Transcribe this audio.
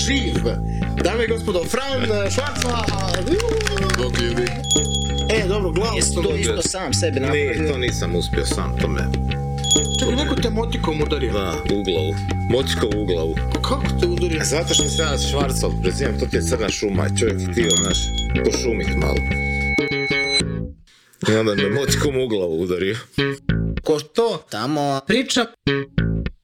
živ. Dame i gospodo, Fran Švarcva. Bog ljudi. Dobro, glavu Jesi sam to dobio. isto sam sebi napravio? To nisam uspio sam, to me... Čekaj, neko te motikom udario. Da, u glavu. Motikom u glavu. Kako te udario? Zato što se ja Švarcov prezivam, to ti je crna šuma i čovjek htio, znaš, pošumit malo. I onda me motikom u glavu udario. Ko to? Tamo priča